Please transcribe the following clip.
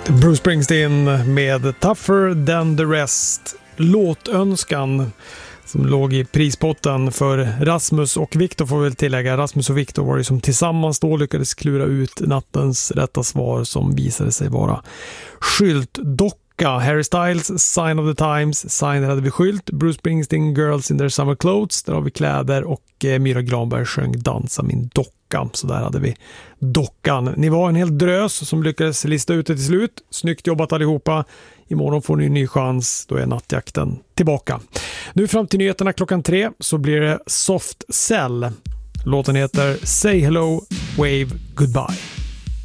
Bruce Springsteen med Tougher Than The Rest. Låtönskan som låg i prispotten för Rasmus och Viktor, får väl tillägga. Rasmus och Viktor var ju som tillsammans då lyckades klura ut nattens rätta svar, som visade sig vara skyltdocka. Harry Styles, Sign of the Times. Sign hade vi skylt. Bruce Springsteen, Girls in Their Summer Clothes. Där har vi kläder. Och Myra Granberg sjöng Dansa min docka. Så där hade vi dockan. Ni var en hel drös som lyckades lista ut det till slut. Snyggt jobbat allihopa. Imorgon får ni en ny chans. Då är nattjakten tillbaka. Nu fram till nyheterna 3:00 så blir det Soft Cell. Låten heter Say Hello, Wave Goodbye.